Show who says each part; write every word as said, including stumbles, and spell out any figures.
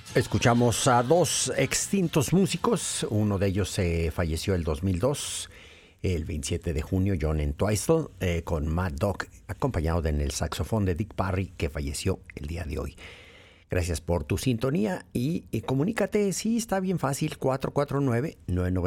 Speaker 1: Escuchamos a dos extintos músicos. Uno de ellos eh, falleció el dos mil dos, el veintisiete de junio, John Entwistle, eh, con Mad Dog, acompañado en el saxofón de Dick Parry, que falleció el día de hoy. Gracias por tu sintonía y, y comunícate, sí, está bien fácil, cuatro cuatro nueve, nueve nueve